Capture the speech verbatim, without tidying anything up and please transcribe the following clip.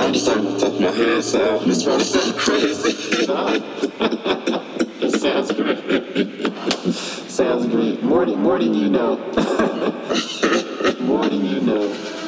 I'm starting to touch my hair, so this one sounds crazy. It sounds great. Sounds great. More than, more than you know. More than you know.